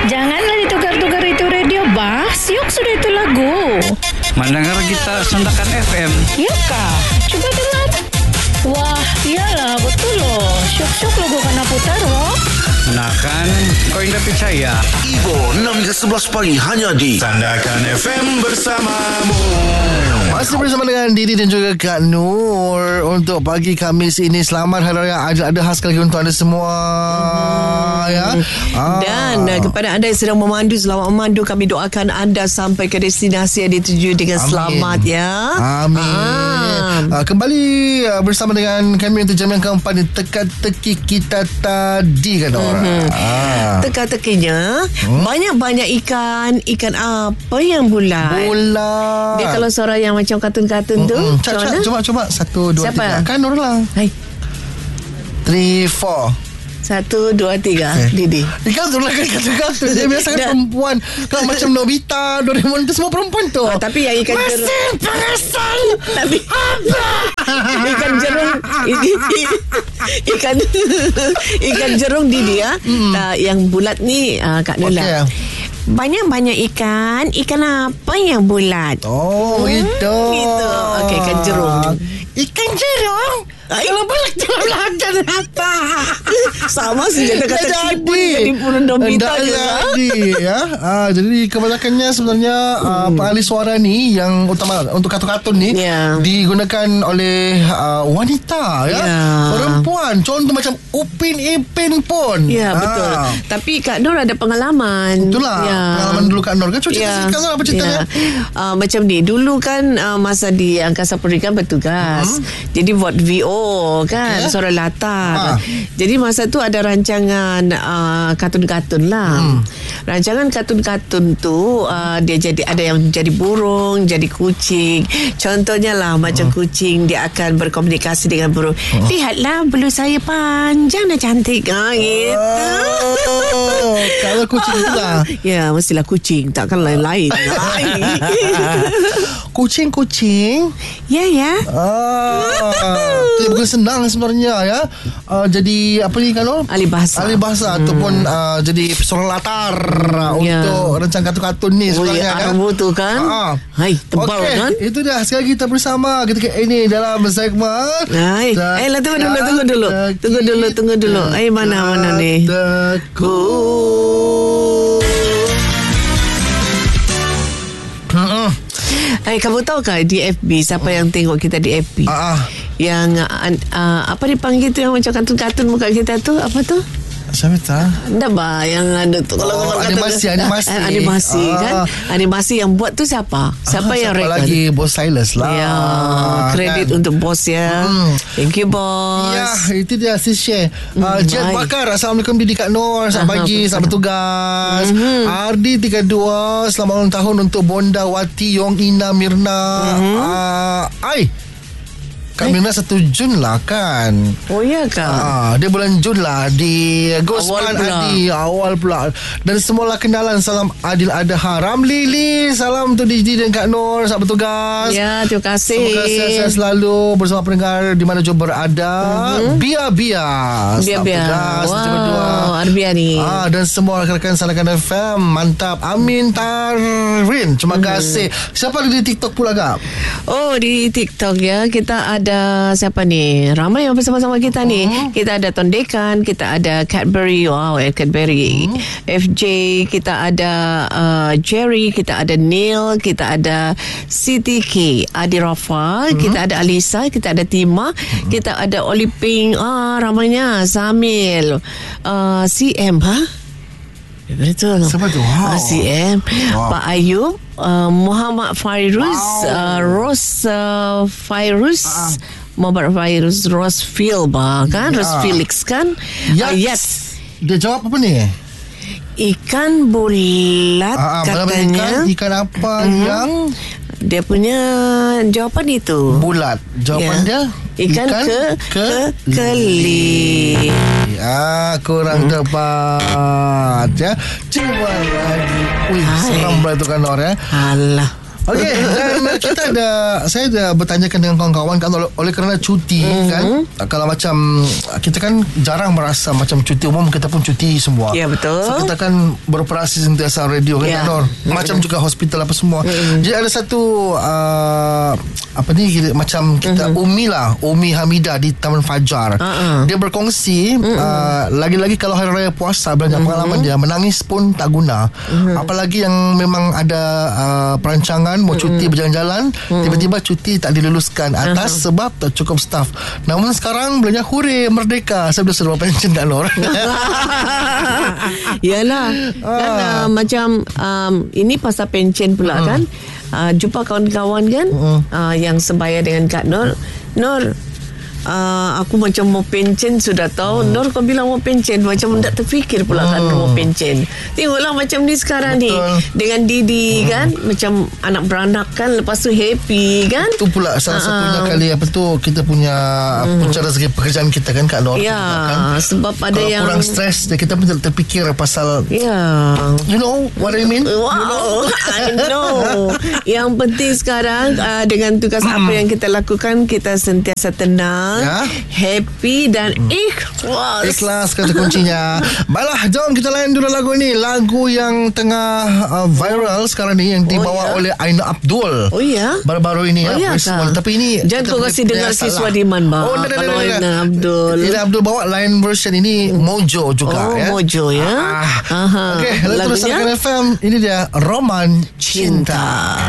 Janganlah ditukar-tukar itu radio, bah. Siok sudah itu lagu. Mendengar kita Sondakan FM. Ya kah? Coba dengar. Wah, iyalah, betul loh. Syok-syok logo kena putar, loh. Nah kan, kau indah percaya. Ibo 6 hingga 11 pagi hanya di Sandakan FM bersamamu. Masih bersama dengan Didi dan juga Kak Nur untuk pagi Khamis ini. Selamat Hari Raya Aidil Adha sekali lagi untuk anda semua. Ya. Dan kepada anda yang sedang memandu, selamat memandu. Kami doakan anda sampai ke destinasi yang dituju dengan selamat ya. Amin. Kembali bersama dengan kami untuk jam yang keempat ni. Teka-teki kita tadi kan orang. Teka-tekinya banyak-banyak ikan. Ikan apa yang bulat? Bola. Dia kalau suara yang macam kartun-kartun tu. Coba 1, 2, Siapa? 3. Kan Nur lah. Hai. 3, 4. 1, 2, 3 Didi. Ikan tu lah kan kata-kata. Dia biasa kan perempuan. Kalau macam Nobita, Doraemon tu semua perempuan tu. Tapi yang ikan jerung Mesin pengasal. Tapi ikan jerung ikan jerung Didi ya. Yang bulat ni Kak Nula. Okay. Banyak-banyak ikan. Ikan apa yang bulat? Oh, gitu. Okey, ikan jerung. Ikan jerung? Kalau bulat jerung apa? Sama saja dia kata kipun jadi pun Nobita jadi ya. Jadi kebanyakannya sebenarnya ahli suara ni yang utama untuk kartun-kartun ni digunakan oleh wanita ya. Perempuan. Contoh macam Upin Ipin pun. Ya, betul. Tapi Kak Nur ada pengalaman. Itulah pengalaman dulu Kak Nur kan. Cuba cerita Kak Nur apa ceritanya? Macam ni, dulu kan masa di Angkasa Puri kan bertugas. Jadi buat VO kan, suara latar. Jadi masa tu ada rancangan kartun-kartun lah. Rancangan kartun-kartun tu dia jadi ada yang jadi burung, jadi kucing. Contohnya lah macam kucing dia akan berkomunikasi dengan burung. Lihatlah bulu saya panjang dan cantik. Gitu. Kalau kucing tu lah. Ya, mestilah kucing, takkan lain-lain. Kucing-kucing. Ya. Itu bukan senang sebenarnya ya. Jadi apa ni kalau ahli bahasa ataupun jadi suara latar untuk rancangan kartun-kartun ni sebenarnya kan. Tu kan. Hai, tebal kan. Itu dah sekali kita bersama ketika ini dalam segmen. Hai. Tunggu dulu. Mana ni? Kamu tahu ke di FB siapa yang tengok kita di FB? Yang apa dipanggil tu yang macam kartun-kartun muka kita tu, apa tu? Siapa tak? Dah bah yang ada tu kalau animasi kan. Animasi yang buat tu siapa? Siapa yang record? Lagi Bos Silas lah. Ya, kredit untuk bos ya. Thank you bos. Ya, itu dia sis share. Jet Bakar, Assalamualaikum Didi Kak Nur. Selamat pagi, selamat bertugas. Ardi 32, selamat ulang tahun untuk Bonda Wati Yong Ina Mirna. Kak Mirna 1 Jun lah kan. Oh ya kak. Dia bulan Jun lah. Di Gosman Adi awal pula. Dan semualah kenalan. Salam Aidil Adha. Ramli, salam untuk Didi dan Kak Nur. Selamat bertugas. Ya, terima kasih. Semoga sehat selalu bersama pendengar di mana jua berada. Bia selamat bertugas. Wow, Arbia ni. Dan semua rakan-rakan Sandakan FM. Mantap. Amin Tarin. Terima kasih. Siapa ada di TikTok pula Kak? Oh, di TikTok ya. Kita ada siapa ni? Ramai yang bersama-sama kita ni. Kita ada Tondekan, kita ada Cadbury. Wow, Cadbury. FJ, kita ada Jerry, kita ada Neil, kita ada Siti K, Adi Rafa, kita ada Alisa, kita ada Tima, kita ada Oliping. Ramainya. Samil, CM, betul. Siapa tu? CM, Pak Ayub, Muhammad Fairuz, Ros Fairuz, Muhammad Fairuz, Ros Phil kan, Ros Felix kan. Yes. Dia jawab apa ni? Ikan bulat katanya. Ikan apa yang dia punya jawapan itu bulat. Jawapan dia ikan keli. Kurang tepat ya. Cuba lagi. Seram pula tu kan Nor ya. Alah. Okey, dan saya ada bertanyakan dengan kawan-kawan kan oleh kerana cuti kan, kalau macam kita kan jarang merasa macam cuti umum, kita pun cuti semua. Ya, betul. So kita kan beroperasi sentiasa radio kan, Nur. Macam juga hospital apa semua. Jadi ada satu macam kita Umi Hamidah di Taman Fajar. Dia berkongsi lagi-lagi kalau hari raya puasa, banyak pengalaman dia menangis pun tak guna. Apalagi yang memang ada perancangan mau cuti berjalan-jalan, tiba-tiba cuti tak diluluskan atas sebab tak cukup staff. Namun sekarang bilanya hurray merdeka, saya dah serupa pension dah, Nur. Yalah. Dan macam ini pasal pension pula kan. Jumpa kawan-kawan kan yang sebaya dengan Kak Nur. Aku macam mau pencen sudah tahu. Nur, kau bilang mau pencen, macam tak terfikir pula kan mau pencen. Tengoklah macam ni sekarang. Betul. Ni dengan Didi kan, macam anak beranak kan, lepas tu happy kan. Itu pula salah satunya kali kita punya punca rezeki pekerjaan kita kan, Kak Nur. Ya, kan? Sebab ada kalau yang kurang stres, kita pun terfikir pasal you know what I mean. Wow, I know. Yang penting sekarang dengan tugas apa yang kita lakukan, kita sentiasa tenang, happy dan ikhlas kata kuncinya. Baiklah, jom kita layan dulu lagu ni. Lagu yang tengah viral sekarang ni, yang dibawa oleh Aina Abdul. Baru-baru ini tapi ini jangan kau kasih dengar si Swadiman bang. Kalau Aina Abdul, bawa lain version ini, Mojo juga. Mojo ya. Okey, lalu terus Sandalkan FM. Ini dia Roman Cinta.